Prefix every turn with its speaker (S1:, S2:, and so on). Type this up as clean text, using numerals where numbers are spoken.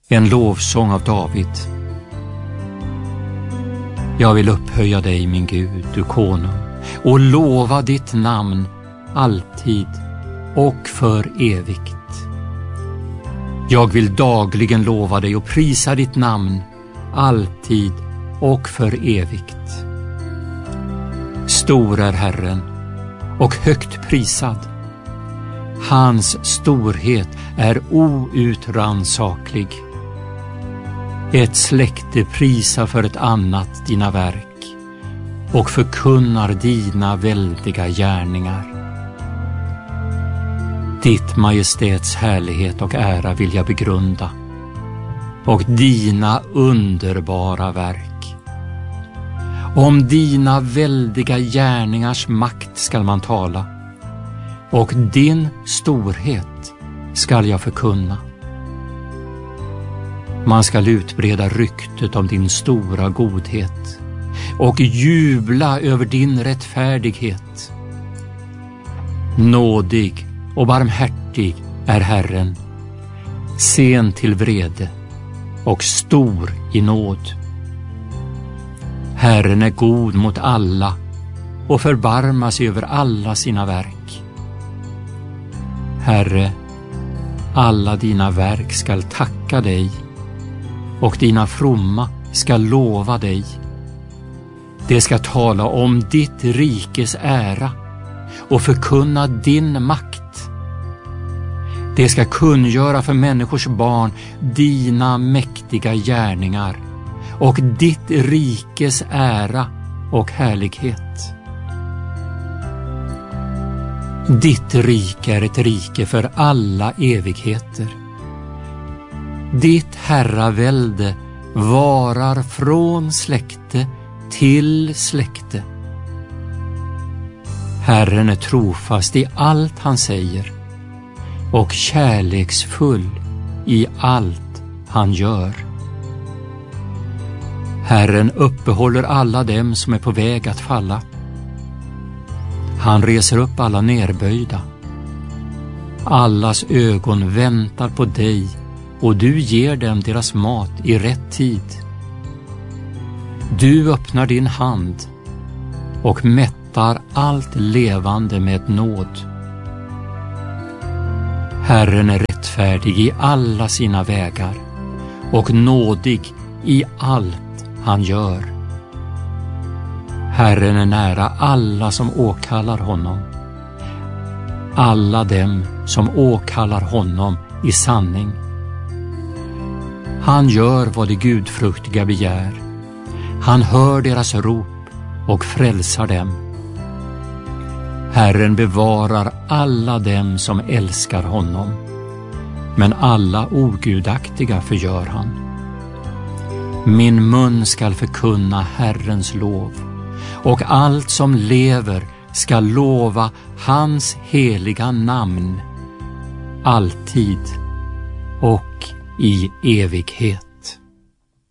S1: En lovsång av David. Jag vill upphöja dig, min Gud, du konung, och lova ditt namn alltid och för evigt. Jag vill dagligen lova dig och prisa ditt namn alltid och för evigt. Stor är Herren och högt prisad. Hans storhet är outrannsaklig. Ett släkte prisar för ett annat dina verk och förkunnar dina väldiga gärningar. Ditt majestäts härlighet och ära vill jag begrunda och dina underbara verk. Om dina väldiga gärningars makt skall man tala och din storhet skall jag förkunna. Man skall utbreda ryktet om din stora godhet och jubla över din rättfärdighet. Nådig och barmhärtig är Herren, sen till vrede och stor i nåd. Herren är god mot alla och förbarmar sig över alla sina verk. Herre, alla dina verk skall tacka dig och dina fromma skall lova dig. Det ska tala om ditt rikes ära och förkunna din makt. Det ska kungöra för människors barn dina mäktiga gärningar och ditt rikes ära och härlighet. Ditt rike är ett rike för alla evigheter. Ditt herravälde varar från släkte till släkte. Herren är trofast i allt han säger och kärleksfull i allt han gör. Herren uppehåller alla dem som är på väg att falla. Han reser upp alla nerböjda. Allas ögon väntar på dig och du ger dem deras mat i rätt tid. Du öppnar din hand och mättar allt levande med nåd. Herren är rättfärdig i alla sina vägar och nådig i allt han gör. Herren är nära alla som åkallar honom. Alla dem som åkallar honom i sanning. Han gör vad de gudfruktiga begär. Han hör deras rop och frälsar dem. Herren bevarar alla dem som älskar honom, men alla ogudaktiga förgör han. Min mun skall förkunna Herrens lov, och allt som lever skall lova hans heliga namn, alltid och i evighet.